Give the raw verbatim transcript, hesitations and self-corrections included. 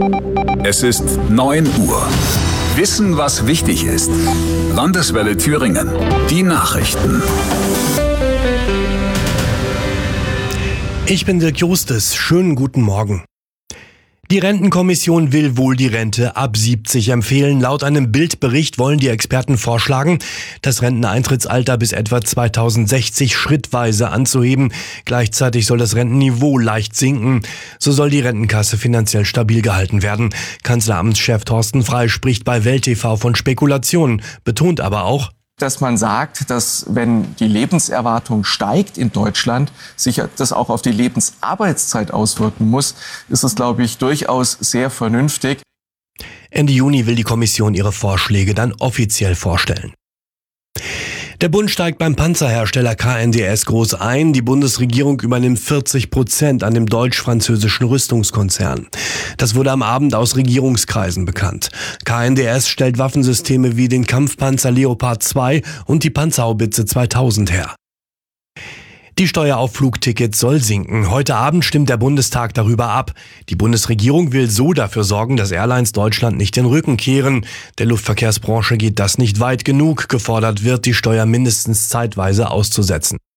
Es ist neun Uhr. Wissen, was wichtig ist. Landeswelle Thüringen. Die Nachrichten. Ich bin Dirk Justes. Schönen guten Morgen. Die Rentenkommission will wohl die Rente ab siebzig empfehlen. Laut einem Bild-Bericht wollen die Experten vorschlagen, das Renteneintrittsalter bis etwa zweitausendsechzig schrittweise anzuheben. Gleichzeitig soll das Rentenniveau leicht sinken. So soll die Rentenkasse finanziell stabil gehalten werden. Kanzleramtschef Thorsten Frey spricht bei Welt T V von Spekulationen, betont aber auch, dass man sagt, dass wenn die Lebenserwartung steigt in Deutschland, sich das auch auf die Lebensarbeitszeit auswirken muss, ist es, glaube ich, durchaus sehr vernünftig. Ende Juni will die Kommission ihre Vorschläge dann offiziell vorstellen. Der Bund steigt beim Panzerhersteller K N D S groß ein. Die Bundesregierung übernimmt vierzig Prozent an dem deutsch-französischen Rüstungskonzern. Das wurde am Abend aus Regierungskreisen bekannt. K N D S stellt Waffensysteme wie den Kampfpanzer Leopard zwei und die Panzerhaubitze zweitausend her. Die Steuer auf Flugtickets soll sinken. Heute Abend stimmt der Bundestag darüber ab. Die Bundesregierung will so dafür sorgen, dass Airlines Deutschland nicht den Rücken kehren. Der Luftverkehrsbranche geht das nicht weit genug. Gefordert wird, die Steuer mindestens zeitweise auszusetzen.